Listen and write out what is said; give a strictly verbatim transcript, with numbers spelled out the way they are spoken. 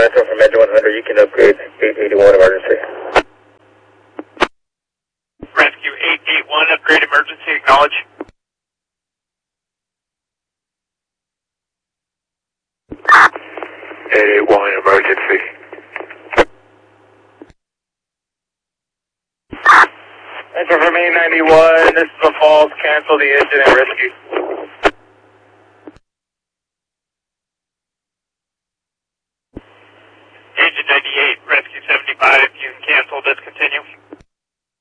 Rental from Edge one hundred, you can upgrade eight eighty-one emergency. Rescue eight eighty-one, upgrade emergency, acknowledge. eight eighty-one, emergency. Enter from eight ninety-one, this is the falls, cancel the engine and rescue.